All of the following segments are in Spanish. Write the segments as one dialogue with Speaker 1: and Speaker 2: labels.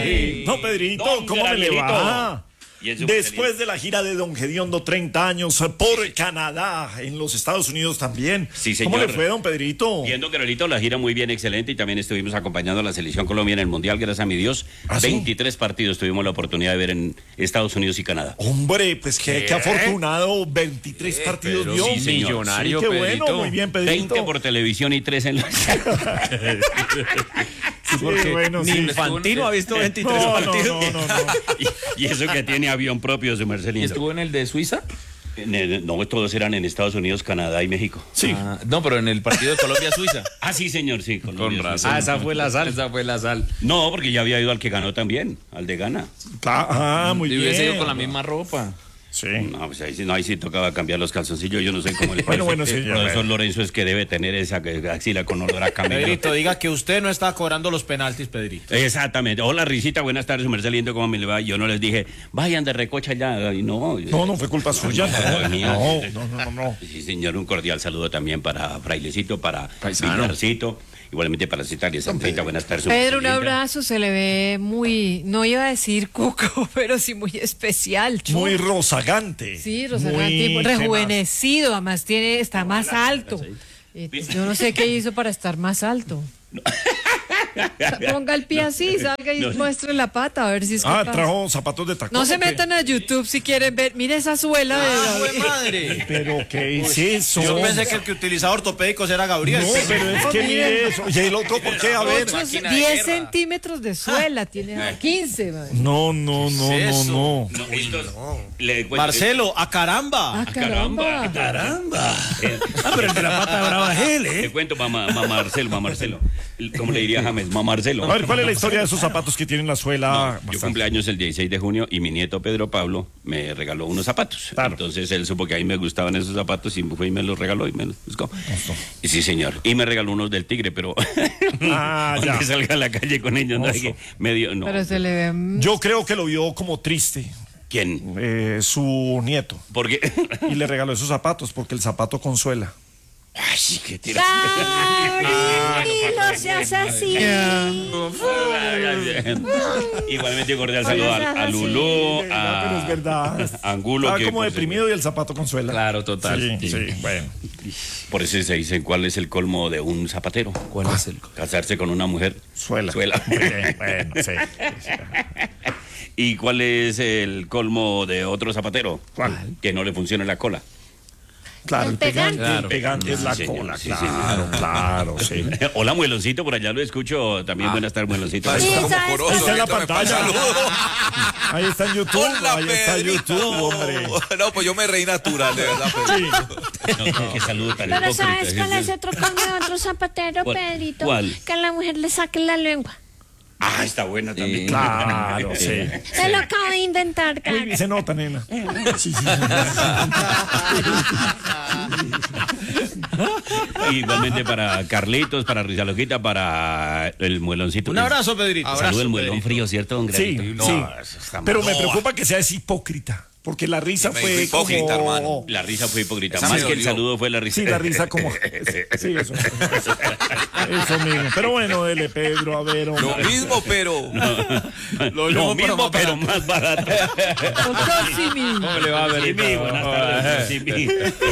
Speaker 1: No, Pedrito,
Speaker 2: Don
Speaker 1: ¿cómo me le
Speaker 2: Gabrielito.
Speaker 1: va?
Speaker 2: Y en su
Speaker 1: Después de la gira de Don Gediondo, 30 años por Canadá, en los Estados Unidos también.
Speaker 2: Sí,
Speaker 1: ¿Cómo
Speaker 2: señor.
Speaker 1: le fue, don Pedrito?
Speaker 2: Viendo Gabrielito, la gira muy bien, excelente, y también estuvimos acompañando a la selección Colombia en el Mundial, gracias a mi Dios.
Speaker 1: ¿Ah, sí?
Speaker 2: 23 partidos tuvimos la oportunidad de ver en Estados Unidos y Canadá.
Speaker 1: Hombre, pues qué afortunado, 23 partidos
Speaker 3: pero
Speaker 1: vio.
Speaker 3: sí, señor. Millonario,
Speaker 1: Sí, qué bueno,
Speaker 3: Pedrito.
Speaker 1: muy bien, Pedrito.
Speaker 2: 20 por televisión y 3 en la...
Speaker 1: Sí, bueno,
Speaker 3: Ni
Speaker 1: sí.
Speaker 3: Infantino ha visto 23
Speaker 1: No,
Speaker 3: partidos.
Speaker 1: no.
Speaker 2: y eso que tiene avión propio, su merced
Speaker 3: ¿Y
Speaker 2: lindo.
Speaker 3: estuvo en el de Suiza?
Speaker 2: No, todos eran en Estados Unidos, Canadá y México.
Speaker 1: Sí.
Speaker 3: No, pero en el partido de Colombia-Suiza.
Speaker 2: Ah, sí, señor, sí. Colombia,
Speaker 3: Con
Speaker 2: sí.
Speaker 3: razón. Esa fue la sal.
Speaker 2: No, porque ya había ido al que ganó también, al de Ghana.
Speaker 1: Muy
Speaker 3: Y hubiese
Speaker 1: bien.
Speaker 3: ido con la misma ropa.
Speaker 1: Sí.
Speaker 2: No, pues ahí sí tocaba cambiar los calzoncillos. Yo no sé cómo le
Speaker 1: Bueno,
Speaker 2: parece.
Speaker 1: sí,
Speaker 2: El
Speaker 1: ya,
Speaker 2: profesor
Speaker 1: bueno.
Speaker 2: Lorenzo es que debe tener esa axila con olor a camino.
Speaker 4: Pedrito, diga que usted no está cobrando los penaltis, Pedrito.
Speaker 2: Exactamente. Hola, Risita, buenas tardes, su merced lindo, ¿cómo me le va? Yo no les dije, vayan de recocha ya. Y no.
Speaker 1: No fue culpa suya. No.
Speaker 2: Sí, señor, un cordial saludo también para Frailecito, para
Speaker 3: Paisano.
Speaker 2: Pilarcito, igualmente para Citaria Sandrita, buenas tardes. su
Speaker 5: Pedro, un
Speaker 2: merced linda.
Speaker 5: abrazo, se le ve muy, no iba a decir cuco, pero sí muy especial. chulo.
Speaker 1: Muy rozagante.
Speaker 5: Sí, Rosalante,
Speaker 1: Muy
Speaker 5: rejuvenecido, además está más alto. Yo no sé qué hizo para estar más alto. Ponga el pie así, salga y muestre la pata, a ver si es capaz.
Speaker 1: Trajo zapatos de tacón.
Speaker 5: No se
Speaker 1: ¿o qué?
Speaker 5: metan a YouTube si quieren ver. Mire esa suela de...
Speaker 4: madre!
Speaker 1: Pero ¿qué es eso?
Speaker 4: Yo pensé que el que utilizaba ortopédicos era Gabriel.
Speaker 1: No, pero es que mire eso. Y el otro, ¿por qué? A ver.
Speaker 5: 10 centímetros de suela, tiene 15. madre.
Speaker 1: No.
Speaker 2: No, estos- le cuento-
Speaker 4: Marcelo, a caramba.
Speaker 5: Ah, caramba.
Speaker 4: Pero el de la pata brava es él,
Speaker 2: Le cuento, mamá Marcelo. ¿Cómo le diría James? Mamá Marcelo.
Speaker 1: A ver, ¿cuál es la historia de esos zapatos que tienen la suela?
Speaker 2: Yo
Speaker 1: bastante?
Speaker 2: cumpleaños el 16 de junio y mi nieto Pedro Pablo me regaló unos zapatos.
Speaker 1: Claro.
Speaker 2: Entonces él supo que a mí me gustaban esos zapatos y fue y me los regaló y me los buscó. Y sí, señor. Y me regaló unos del Tigre, pero
Speaker 1: Ya.
Speaker 2: aunque salga a la calle con ellos, no, es que medio, no.
Speaker 5: Pero se le ve...
Speaker 1: Yo creo que lo vio como triste,
Speaker 2: ¿Quién?
Speaker 1: su nieto.
Speaker 2: Porque
Speaker 1: Y le regaló esos zapatos porque el zapato consuela.
Speaker 2: ay, qué tira.
Speaker 5: no seas así.
Speaker 2: Igualmente cordial saludo a Lulú,
Speaker 1: Pero es verdad.
Speaker 2: a Angulo.
Speaker 1: Estaba
Speaker 2: que,
Speaker 1: como
Speaker 2: pues,
Speaker 1: deprimido y el zapato consuela.
Speaker 3: Claro, total.
Speaker 1: Sí, bueno.
Speaker 2: Por eso se dice cuál es el colmo de un zapatero.
Speaker 3: ¿Cuál es el?
Speaker 2: Casarse con una mujer.
Speaker 1: Suela.
Speaker 2: Suela.
Speaker 1: Muy bien, bueno, sí.
Speaker 2: ¿Y cuál es el colmo de otro zapatero?
Speaker 1: ¿Cuál?
Speaker 2: Que no le funcione la cola.
Speaker 1: Claro, el pegante.
Speaker 3: Claro.
Speaker 1: El pegante es la
Speaker 2: Sí, señor,
Speaker 1: cola.
Speaker 2: sí,
Speaker 1: Claro, sí.
Speaker 2: Hola, Mueloncito, por allá lo escucho. También buenas tardes, Mueloncito.
Speaker 1: Ahí está en la pantalla. Ahí está en YouTube.
Speaker 6: Hola,
Speaker 1: Ahí está en
Speaker 6: Pedrito.
Speaker 1: YouTube, hombre.
Speaker 6: No, pues yo me reí natural, de verdad, Pedrito.
Speaker 2: No, qué saludo tan
Speaker 7: Pero
Speaker 2: hipócrita.
Speaker 7: ¿sabes cuál es otro colmo de otro zapatero,
Speaker 2: ¿Cuál?
Speaker 7: Pedrito?
Speaker 2: ¿Cuál?
Speaker 7: Que a la mujer le saque la lengua.
Speaker 2: Ah, está buena también.
Speaker 1: Claro, sí.
Speaker 7: Se lo acabo de inventar, cara.
Speaker 1: Uy, se nota, nena. Sí.
Speaker 2: Igualmente para Carlitos, para Rizaloquita, para el Mueloncito.
Speaker 4: Un abrazo, Pedrito.
Speaker 2: Saludo el muelón frío, ¿cierto, don
Speaker 1: Sí,
Speaker 2: Granito?
Speaker 1: sí.
Speaker 2: eso está
Speaker 1: Pero
Speaker 2: mal.
Speaker 1: me preocupa que seas hipócrita. Porque la risa
Speaker 6: Me
Speaker 1: fue
Speaker 6: dijo hipócrita,
Speaker 1: como...
Speaker 6: hermano.
Speaker 2: La risa fue hipócrita.
Speaker 6: Esa
Speaker 2: Más
Speaker 6: me
Speaker 2: que el
Speaker 6: dolió.
Speaker 2: saludo fue la risa.
Speaker 1: Sí, la risa como... Sí, eso. Eso mismo. Pero bueno, dele, Pedro, a ver,
Speaker 6: Lo
Speaker 1: hombre.
Speaker 6: mismo, pero.
Speaker 2: Lo mismo, pero más barato.
Speaker 5: Doctor Simi.
Speaker 3: ¿Cómo le va a ver?
Speaker 2: Simi, buenas tardes, Simi.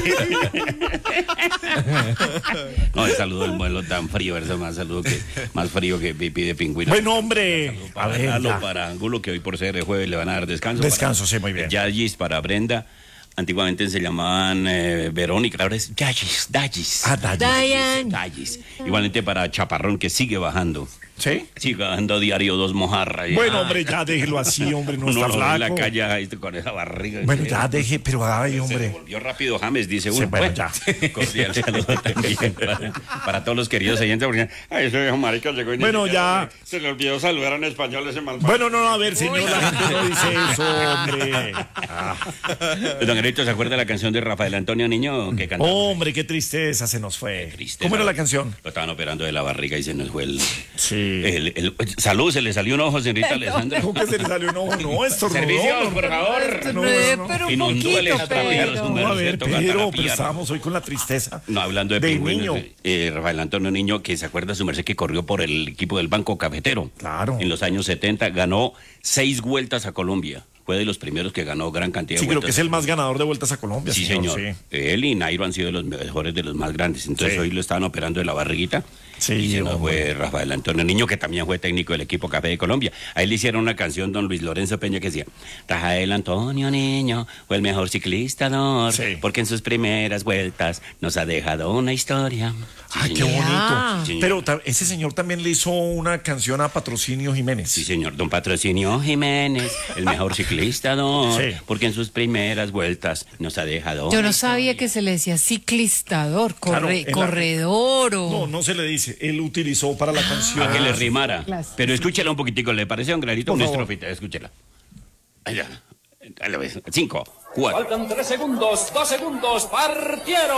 Speaker 2: No, el saludo del vuelo tan frío, eso más frío que pipí de pingüino.
Speaker 1: Bueno, hombre. A
Speaker 2: Para
Speaker 1: ver,
Speaker 2: Lalo,
Speaker 1: ya.
Speaker 2: para Angulo, que hoy por ser jueves le van a dar descanso.
Speaker 1: Descanso, sí, muy bien.
Speaker 2: Yagis para Brenda. Antiguamente se llamaban Verónica, ahora es Yagis, Dagis.
Speaker 1: Ah, Dagis.
Speaker 5: Dayan.
Speaker 2: Dagis. Igualmente para Chaparrón, que sigue bajando.
Speaker 1: ¿Sí?
Speaker 2: Sigue bajando diario 2 mojarras.
Speaker 1: Bueno, hombre, ya déjelo así, hombre, no
Speaker 2: Uno
Speaker 1: está
Speaker 2: lo ve en la
Speaker 1: flaco.
Speaker 2: calle ahí con esa barriga.
Speaker 1: Bueno, ya deje, pero ay,
Speaker 2: Se
Speaker 1: hombre.
Speaker 2: volvió rápido James, dice
Speaker 1: Sí,
Speaker 2: uno.
Speaker 1: bueno, ya.
Speaker 2: Cordial saludo también para todos los queridos oyentes, porque ay, ese viejo marica llegó y ni
Speaker 1: Bueno,
Speaker 2: siquiera
Speaker 1: ya.
Speaker 2: se le olvidó saludar en español ese malvado.
Speaker 1: Bueno, no, a ver, señor, la gente no dice eso, hombre.
Speaker 2: Don Gerito, ¿se acuerda de la canción de Rafael Antonio Niño que cantaba?
Speaker 1: Hombre, qué tristeza se nos fue.
Speaker 2: Triste,
Speaker 1: ¿Cómo era
Speaker 2: ¿no?
Speaker 1: la canción?
Speaker 2: Lo estaban operando de la barriga y se nos fue el...
Speaker 1: Sí.
Speaker 2: Salud, se le salió un ojo, señorita Alessandra.
Speaker 1: ¿Cómo que se le salió un ojo? No, estornudó.
Speaker 3: Servicios, por favor.
Speaker 5: Pero un
Speaker 2: Inundó el
Speaker 5: poquito,
Speaker 2: extrapié,
Speaker 5: pero...
Speaker 2: su
Speaker 1: No, a ver,
Speaker 2: merced, toca
Speaker 1: pero
Speaker 2: terapiar.
Speaker 1: estamos hoy con la tristeza.
Speaker 2: No, hablando de
Speaker 1: del
Speaker 2: pingüinos,
Speaker 1: niño.
Speaker 2: Rafael Antonio Niño, que se acuerda su merced que corrió por el equipo del Banco Cafetero.
Speaker 1: Claro.
Speaker 2: En los años 70 ganó 6 vueltas a Colombia. Fue de los primeros que ganó gran cantidad
Speaker 1: Sí,
Speaker 2: de
Speaker 1: creo
Speaker 2: vueltas.
Speaker 1: que es el más ganador de vueltas a Colombia.
Speaker 2: Sí, señor.
Speaker 1: Sí.
Speaker 2: Él y Nairo han sido los mejores de los más grandes. Entonces
Speaker 1: Sí.
Speaker 2: hoy lo estaban operando de la barriguita.
Speaker 1: Sí,
Speaker 2: y se nos
Speaker 1: hombre.
Speaker 2: fue Rafael Antonio Niño, que también fue técnico del equipo Café de Colombia. A él le hicieron una canción, don Luis Lorenzo Peña, que decía: Rafael Antonio Niño fue el mejor ciclista,
Speaker 1: Sí.
Speaker 2: porque en sus primeras vueltas nos ha dejado una historia. Sí,
Speaker 1: Ay, qué
Speaker 2: señor.
Speaker 1: bonito.
Speaker 2: Sí, señor.
Speaker 1: Pero ese señor también le hizo una canción a Patrocinio Jiménez.
Speaker 2: Sí, señor. Don Patrocinio Jiménez, el mejor ciclista,
Speaker 1: Sí.
Speaker 2: porque en sus primeras vueltas nos ha dejado.
Speaker 5: Yo
Speaker 2: una
Speaker 5: no sabía que se le decía ciclistador,
Speaker 1: Claro, en la-
Speaker 5: corredor o...
Speaker 1: No, no se le dice. Él utilizó para la canción.
Speaker 2: A que le rimara.
Speaker 5: Claro.
Speaker 2: Pero escúchela un poquitico, ¿le parece un granito?
Speaker 1: Por
Speaker 2: Una
Speaker 1: favor.
Speaker 2: estrofita, escúchela. Allá. A la vez. 5, 4.
Speaker 8: Faltan 3 segundos, 2 segundos, partieron.